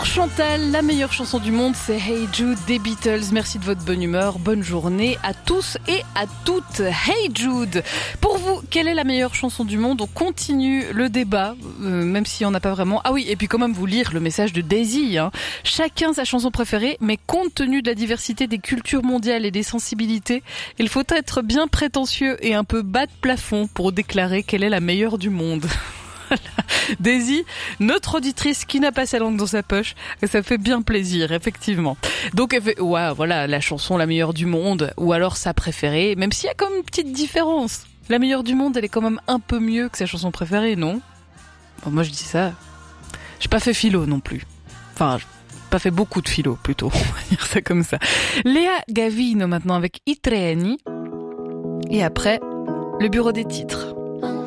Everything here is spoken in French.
Chantal, la meilleure chanson du monde, c'est Hey Jude des Beatles. Merci de votre bonne humeur, bonne journée à tous et à toutes. Hey Jude, pour vous, quelle est la meilleure chanson du monde? On continue le débat, même si on n'a pas vraiment... Ah oui, et puis quand même vous lire le message de Daisy. Chacun sa chanson préférée, mais compte tenu de la diversité des cultures mondiales et des sensibilités, il faut être bien prétentieux et un peu bas de plafond pour déclarer quelle est la meilleure du monde. Daisy, notre auditrice qui n'a pas sa langue dans sa poche, ça fait bien plaisir, effectivement. Donc, ouais, voilà, la chanson la meilleure du monde, ou alors sa préférée, même s'il y a comme une petite différence. La meilleure du monde, elle est quand même un peu mieux que sa chanson préférée, non? Bon, moi je dis ça. J'ai pas fait philo non plus. Enfin, j'ai pas fait beaucoup de philo, plutôt. On va dire ça comme ça. Léa Gavino maintenant avec I Treni. Et après, le bureau des titres.